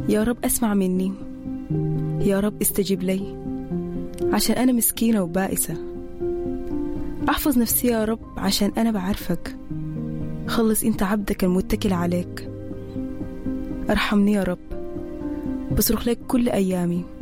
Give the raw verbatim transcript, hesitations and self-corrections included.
يا رب أسمع مني، يا رب استجب لي، عشان أنا مسكينة وبائسة. أحفظ نفسي يا رب عشان أنا بعرفك. خلص أنت عبدك المتكل عليك. ارحمني يا رب، بصرخ لك كل أيامي.